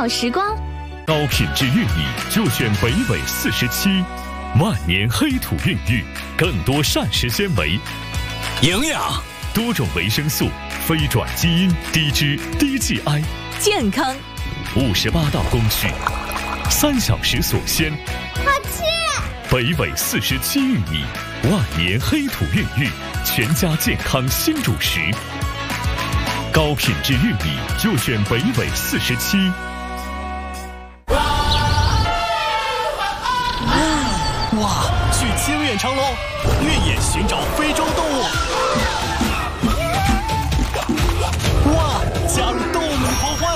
好时光。 高品质玉米就选北纬47，万年黑土孕育，更多膳食纤维、 营养、 多种维生素、非转基因、低脂、低 GI， 健康。 58道工序，3小时所鲜。 好吃！ 北纬47玉米，万年黑土孕育，全家健康新主食。高品质玉米就选北纬47。 哇，去清远长隆，越野寻找非洲动物。哇，加入动物狂欢。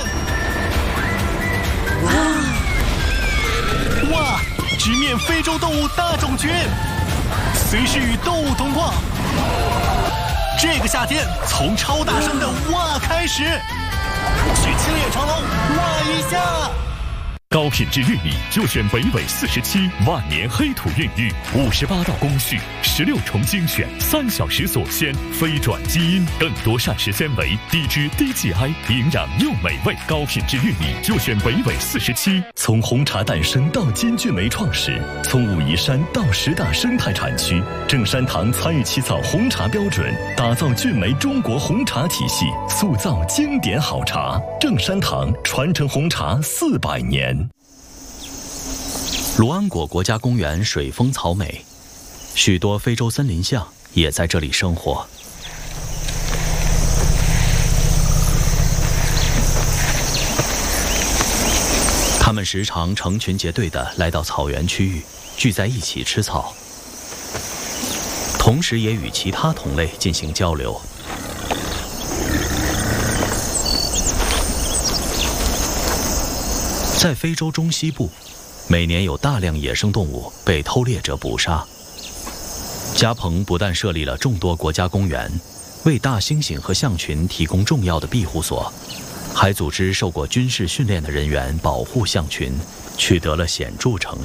哇，直面非洲动物大种群，随时与动物同框。这个夏天，从超大声的哇开始，去清远长隆哇一下。 高品质玉米就选北纬47，万年黑土孕育，58道工序，16重精选，3小时所鲜，非转基因，更多膳食纤维，低脂低 GI， 营养又美味。高品质玉米就选北纬47。 从红茶诞生到金骏眉创始，从武夷山到10大生态产区，正山堂参与起草红茶标准，打造骏眉中国红茶体系，塑造经典好茶。正山堂传承红茶400年。 卢安果国家公园水风草美，许多非洲森林象也在这里生活。它们时常成群结队地来到草原区域，聚在一起吃草，同时也与其他同类进行交流。在非洲中西部，每年有大量野生动物被偷猎者捕杀。加蓬不但设立了众多国家公园，为大猩猩和象群提供重要的庇护所，还组织受过军事训练的人员保护象群，取得了显著成